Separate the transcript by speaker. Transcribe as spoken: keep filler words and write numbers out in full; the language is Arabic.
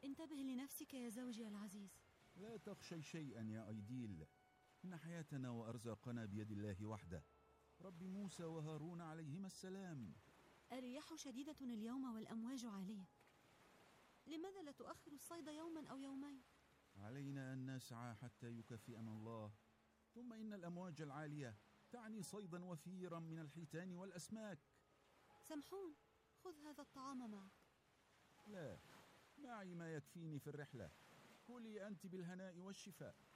Speaker 1: انتبه لنفسك يا زوجي العزيز.
Speaker 2: لا تخشي شيئا يا أيديل، إن حياتنا وأرزاقنا بيد الله وحده، رب موسى وهارون عليهما السلام.
Speaker 1: الرياح شديدة اليوم والأمواج عالية، لماذا لا تؤخر الصيد يوما أو يومين؟
Speaker 2: علينا أن نسعى حتى يكافئنا الله، ثم إن الأمواج العالية تعني صيدا وفيرا من الحيتان والأسماك.
Speaker 1: سمحون، خذ هذا الطعام معك.
Speaker 2: لا، معي ما يكفيني في الرحلة، كلي أنت بالهناء والشفاء.